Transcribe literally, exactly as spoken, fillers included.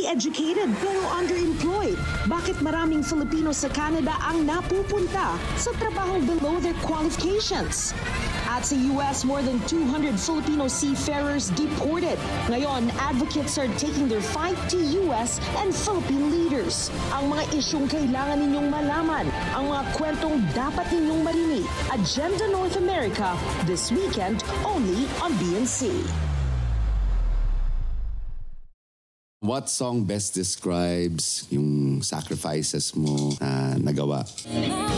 highly educated pero underemployed? Bakit maraming Filipino sa Canada ang napupunta sa trabahong below their qualifications? At sa U S, more than two hundred Filipino seafarers deported. Ngayon, advocates are taking their fight to U S and Philippine leaders. Ang mga isyong kailangan ninyong malaman, ang mga kwentong dapat ninyong marinig. Agenda North America, this weekend, only on B N C. What song best describes yung sacrifices mo na nagawa?